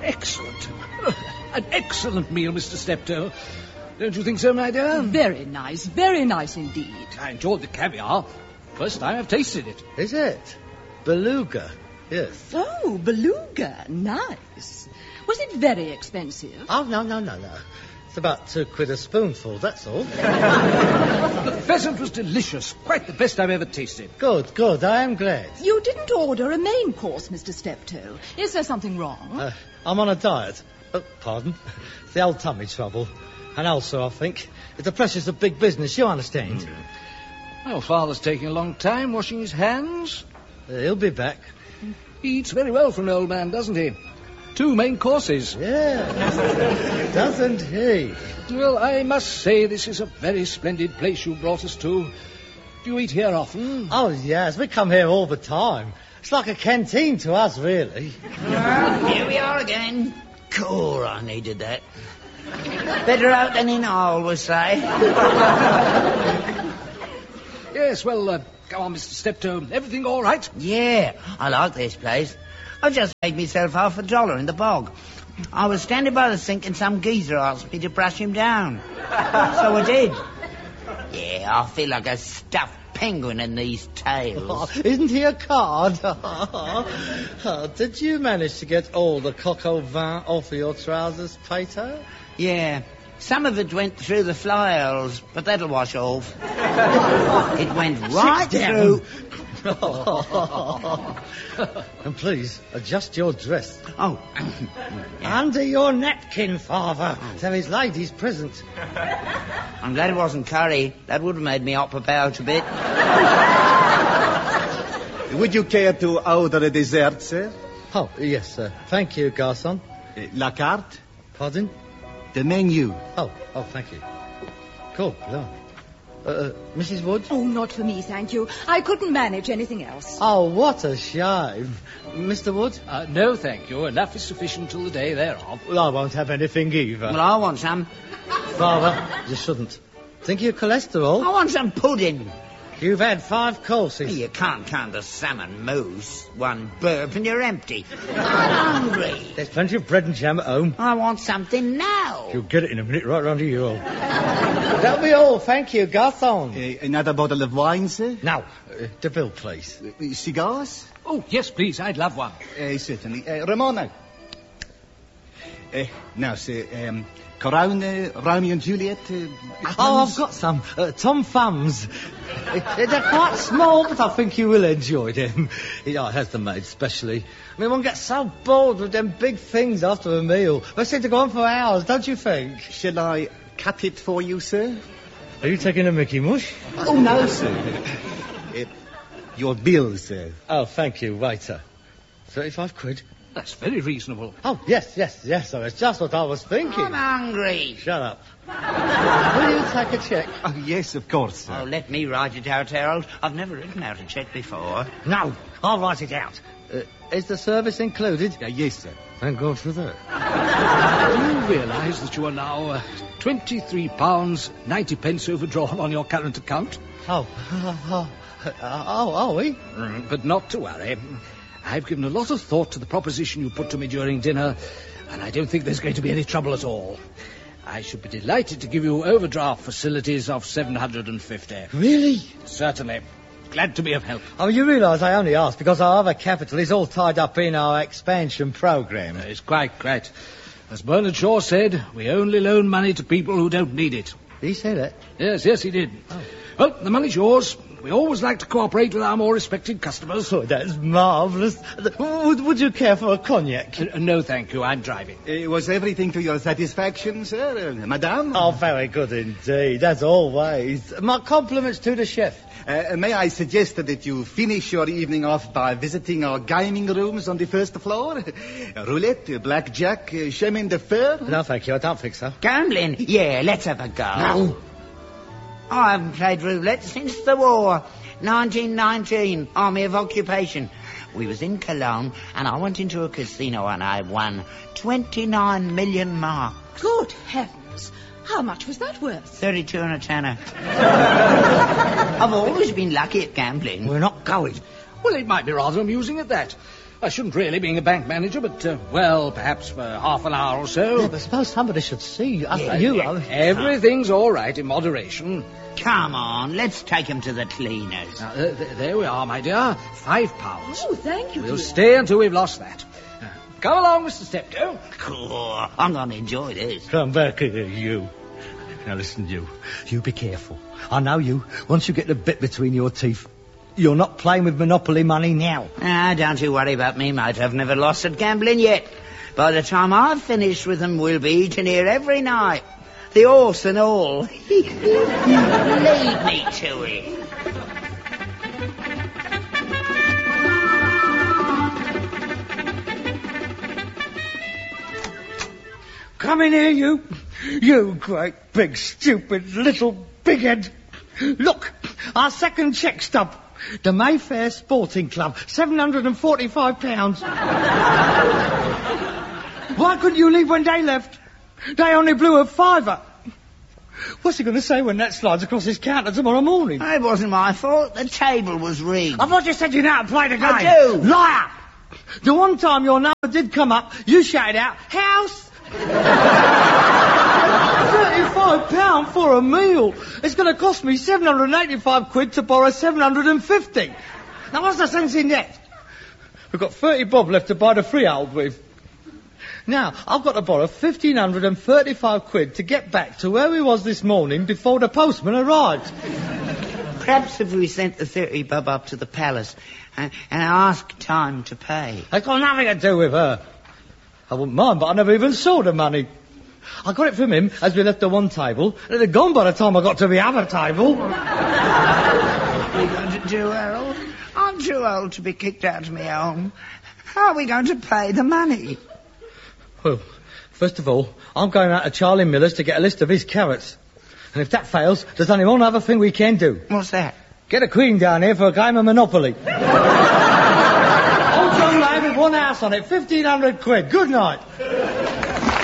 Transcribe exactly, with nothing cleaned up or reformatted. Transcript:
excellent. An excellent meal, Mister Steptoe. Don't you think so, my dear? Very nice, very nice indeed. I enjoyed the caviar. First time I've tasted it. Is it? Beluga, yes. Oh, beluga, nice. Was it very expensive? Oh, no, no, no, no. It's about two quid a spoonful, that's all. The pheasant was delicious. Quite the best I've ever tasted. Good, good, I am glad. You didn't order a main course, Mister Steptoe. Is there something wrong? Uh, I'm on a diet. Oh, pardon. It's the old tummy trouble. And also, I think, it's the pressures of big business, you understand. Mm. Well, Father's taking a long time washing his hands. Uh, he'll be back. He eats very well for an old man, doesn't he? Two main courses. Yeah, doesn't he? Well, I must say this is a very splendid place you brought us to. Do you eat here often? Oh, yes, we come here all the time. It's like a canteen to us, really. Well, here we are again. Cool, I needed that. Better out than in, I always say. Yes, well, uh, go on, Mister Steptoe. Everything all right? Yeah, I like this place. I just made myself half a dollar in the bog. I was standing by the sink and some geezer asked me to brush him down. So I did. Yeah, I feel like a stuffed penguin in these tails. Oh, isn't he a card? Oh, did you manage to get all the coq au vin off of your trousers, Pater? Yeah, some of it went through the fly holes, but that'll wash off. It went right through... And please, adjust your dress. Oh. Yeah. Under your napkin, Father, oh. So his lady's present. I'm glad it wasn't curry. That would have made me up about a bit. Would you care to order a dessert, sir? Oh, yes, sir. Thank you, garçon. Uh, la carte? Pardon? The menu. Oh, oh, thank you. Cool, no. Uh, uh, Missus Wood? Oh, not for me, thank you. I couldn't manage anything else. Oh, what a shame. Mister Wood? Uh, no, thank you. Enough is sufficient till the day thereof. Well, I won't have anything either. Well, I want some. Father, you shouldn't. Think of your cholesterol? I want some pudding. You've had five courses. You can't count the salmon mousse. One burp and you're empty. I'm hungry. There's plenty of bread and jam at home. I want something now. You'll get it in a minute right round you all. That'll be all, thank you, garçon. Uh, another bottle of wine, sir? Now, uh, the bill, please. Uh, cigars? Oh, yes, please, I'd love one. Uh, certainly. Uh, Ramona. Uh, now, sir, um... Corona, Romeo and Juliet. Uh, oh, I've got some. Uh, Tom Thumbs. They're quite small, but I think you will enjoy them. It oh, has them made specially. I mean, one gets so bored with them big things after a meal. They seem to go on for hours, don't you think? Shall I cut it for you, sir? Are you taking a Mickey Mush? Oh, no, sir. uh, your bill, sir. Oh, thank you, waiter. Thirty-five quid. That's very reasonable. Oh, yes, yes, yes, sir. It's just what I was thinking. I'm hungry. Shut up. Will you take a cheque? Oh, yes, of course, sir. Oh, let me write it out, Harold. I've never written out a cheque before. No, I'll write it out. Uh, is the service included? Uh, yes, sir. Thank God for that. Do you realise that you are now uh, twenty-three pounds ninety pence overdrawn on your current account? Oh, oh, oh, oh, are we? Mm, but not to worry. I've given a lot of thought to the proposition you put to me during dinner, and I don't think there's going to be any trouble at all. I should be delighted to give you overdraft facilities of seven hundred fifty. Really? Certainly. Glad to be of help. Oh, you realise I only asked because our other capital is all tied up in our expansion programme. Uh, it's quite, quite. As Bernard Shaw said, we only loan money to people who don't need it. Did he say that? Yes, yes, he did. Oh. Well, the money's yours. We always like to cooperate with our more respected customers. Oh, that's marvellous. Would, would you care for a cognac? Uh, no, thank you. I'm driving. Uh, was everything to your satisfaction, sir? Uh, madame? Oh, very good indeed, as always. My compliments to the chef. Uh, may I suggest that you finish your evening off by visiting our gaming rooms on the first floor? Roulette, blackjack, uh, chemin de fer? No, thank you. I don't think so. Gambling? Yeah, let's have a go. No. I haven't played roulette since the war. nineteen nineteen, Army of Occupation. We was in Cologne, and I went into a casino and I won twenty-nine million marks. Good heavens. How much was that worth? thirty-two and a tenner. I've always been lucky at gambling. We're not going. Well, it might be rather amusing at that. I shouldn't really, being a bank manager, but, uh, well, perhaps for half an hour or so. Yeah, but suppose somebody should see you. Yeah, you yeah, everything's all right in moderation. Come on, let's take him to the cleaners. Now, uh, th- there we are, my dear. Five pounds. Oh, thank you, We'll dear. stay until we've lost that. Uh, come along, Mister Steptoe. Cool. I'm going to enjoy this. Come back here, you. Now listen, you. You be careful. I know you. Once you get the bit between your teeth, you're not playing with Monopoly money now. Ah, don't you worry about me, mate. I've never lost at gambling yet. By the time I've finished with them, we'll be eating here every night. The horse and all. Lead me to it. Come in here, you. You great big stupid little big head. Look, our second cheque stub. The Mayfair Sporting Club, seven hundred and forty-five pounds. Why couldn't you leave when they left? They only blew a fiver. What's he going to say when that slides across his counter tomorrow morning? It wasn't my fault. The table was rigged. I thought you said you know how to play the game. I do. Liar! The one time your number did come up, you shouted out, house! thirty-five pounds for a meal. It's going to cost me seven hundred and eighty-five quid to borrow seven hundred and fifty. Now what's the sense in that? We've got thirty bob left to buy the freehold with. Now, I've got to borrow one thousand five hundred and thirty-five quid to get back to where we was this morning before the postman arrived. Perhaps if we sent the thirty bob up to the palace and, and asked time to pay. It's got nothing to do with her. I wouldn't mind, but I never even saw the money. I got it from him as we left the one table, and it had gone by the time I got to the other table. What are we going to do, Harold? I'm too old to be kicked out of my home. How are we going to pay the money? Well, first of all, I'm going out to Charlie Miller's to get a list of his carrots. And if that fails, there's only one other thing we can do. What's that? Get a queen down here for a game of Monopoly. Old John Lane with one house on it, fifteen hundred quid. Good night.